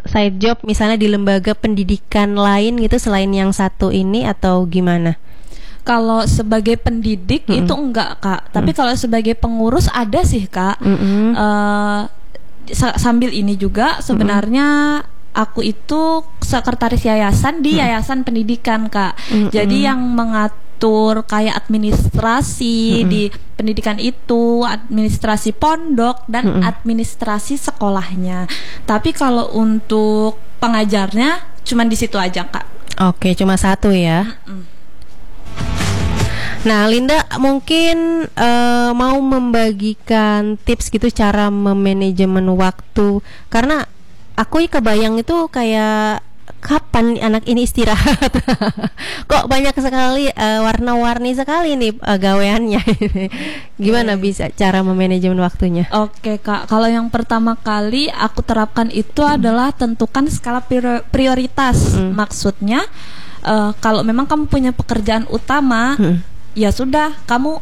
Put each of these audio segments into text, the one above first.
side job misalnya di lembaga pendidikan lain gitu selain yang satu ini atau gimana? Kalau sebagai pendidik itu enggak, Kak. Tapi kalau sebagai pengurus ada sih, Kak. Sambil ini juga sebenarnya aku itu sekretaris yayasan di yayasan pendidikan, Kak. Jadi yang mengatur kayak administrasi di pendidikan itu, administrasi pondok dan administrasi sekolahnya. Tapi kalau untuk pengajarnya cuman di situ aja, Kak. Oke, cuma satu ya. Nah, Linda mungkin mau membagikan tips gitu cara memanajemen waktu, karena aku kebayang itu kayak kapan anak ini istirahat. Kok banyak sekali warna-warni sekali nih gaweannya. Gimana bisa cara memanajemen waktunya? Oke, Kak, kalau yang pertama kali aku terapkan itu adalah tentukan skala prioritas. Maksudnya kalau memang kamu punya pekerjaan utama, ya sudah, kamu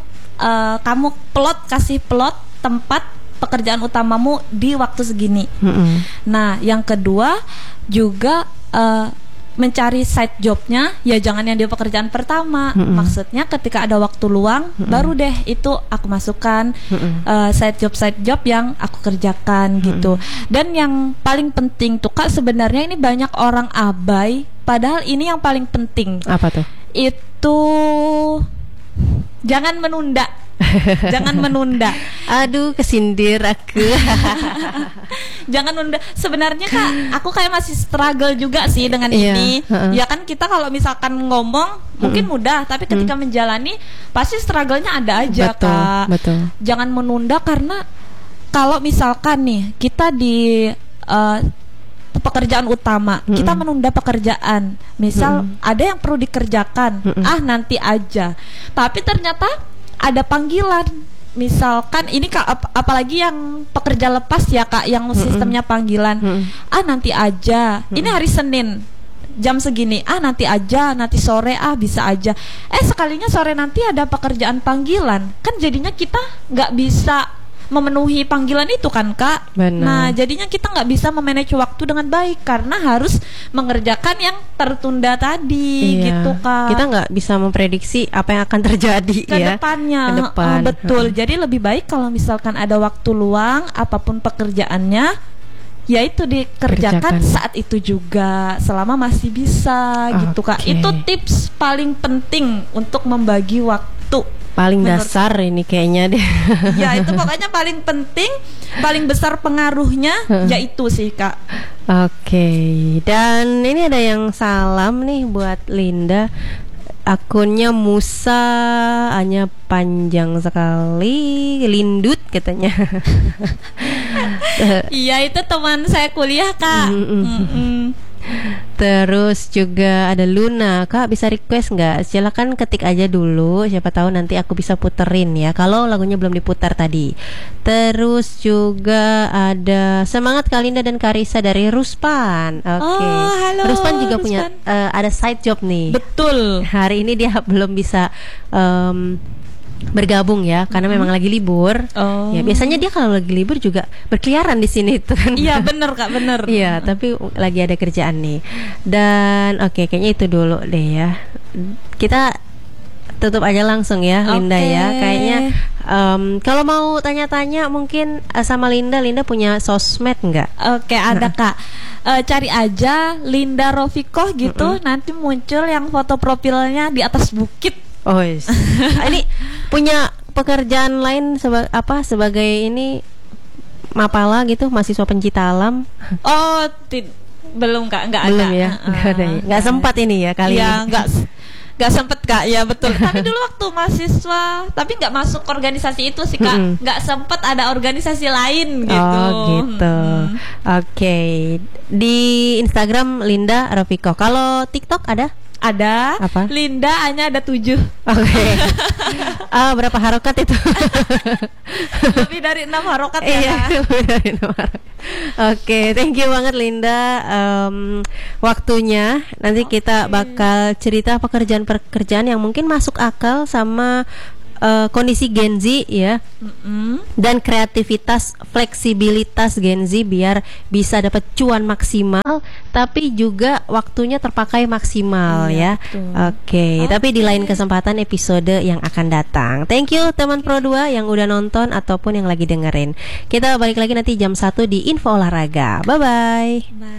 kasih plot tempat pekerjaan utamamu di waktu segini. Nah, yang kedua juga mencari side jobnya, ya jangan yang di pekerjaan pertama. Maksudnya ketika ada waktu luang, baru deh itu aku masukkan side job yang aku kerjakan gitu. Dan yang paling penting tuh, Kak, sebenarnya ini banyak orang abai, padahal ini yang paling penting. Apa tuh? Itu jangan menunda. Jangan menunda. Aduh, kesindir aku. Jangan menunda. Sebenarnya, Kak, aku kayak masih struggle juga sih dengan ini. Ya kan kita kalau misalkan ngomong mungkin mudah, tapi ketika menjalani pasti struggle-nya ada aja, Kak. Betul. Jangan menunda, karena kalau misalkan nih kita di pekerjaan utama, kita menunda pekerjaan. Misal ada yang perlu dikerjakan, nanti aja. Tapi ternyata ada panggilan. Misalkan ini, Kak, apalagi yang pekerja lepas ya, Kak, yang sistemnya panggilan. Nanti aja. Ini hari Senin jam segini. Nanti aja, nanti sore bisa aja. Sekalinya sore nanti ada pekerjaan panggilan. Kan jadinya kita nggak bisa memenuhi panggilan itu kan, Kak. Benar. Nah, jadinya kita nggak bisa memanage waktu dengan baik karena harus mengerjakan yang tertunda tadi, gitu, Kak. Kita nggak bisa memprediksi apa yang akan terjadi ke ya depannya. ke depan. Betul. Jadi lebih baik kalau misalkan ada waktu luang, apapun pekerjaannya, ya itu dikerjakan saat itu juga selama masih bisa, gitu, Kak. Itu tips paling penting untuk membagi waktu. Paling dasar ini kayaknya deh. Ya, itu pokoknya paling penting, paling besar pengaruhnya, yaitu sih, Kak. Oke. Dan ini ada yang salam nih buat Linda. Akunnya Musa, hanya panjang sekali, Lindut katanya. Iya, itu teman saya kuliah, Kak. Terus juga ada Luna, Kak bisa request nggak? Silakan ketik aja dulu, siapa tahu nanti aku bisa puterin ya kalau lagunya belum diputar tadi. Terus juga ada semangat Kalinda dan Karisa dari Ruspan. Oke. Halo, Ruspan juga punya ada side job nih. Betul. Hari ini dia belum bisa bergabung ya karena memang lagi libur. Ya biasanya dia kalau lagi libur juga berkeliaran di sini tuh kan. Iya, bener, Kak, bener. Iya, tapi lagi ada kerjaan nih. Dan kayaknya itu dulu deh ya. Kita tutup aja langsung ya, Linda ya. Kayaknya kalau mau tanya-tanya mungkin sama Linda punya sosmed nggak? Oke, ada, Kak. Cari aja Linda Rofikoh gitu, nanti muncul yang foto profilnya di atas bukit. Oh, yes. Ini punya pekerjaan lain sebagai ini mapala gitu, mahasiswa pencipta alam? Oh, belum, Kak, nggak ada. Belum ya, nggak ada. Nggak sempat ini ya kali ya, ini. Nggak sempet, Kak, ya betul. Tapi dulu waktu mahasiswa, tapi nggak masuk organisasi itu sih, Kak. Nggak sempet ada organisasi lain gitu. Oh gitu. Oke. Di Instagram Linda Rofikoh. Kalau TikTok ada? Ada. Apa? Linda hanya ada 7. Oke. Berapa harokat itu? Lebih dari 6 harokat ya. Iya, lebih dari 6 harokat. Oke, thank you banget Linda. Waktunya nanti kita bakal cerita pekerjaan-pekerjaan yang mungkin masuk akal sama kondisi Gen Z ya, dan kreativitas, fleksibilitas Gen Z biar bisa dapat cuan maksimal, tapi juga waktunya terpakai maksimal ya. Oke, tapi di lain kesempatan episode yang akan datang. Thank you teman Pro 2 yang udah nonton ataupun yang lagi dengerin. Kita balik lagi nanti jam 1 di Info Olahraga. Bye bye.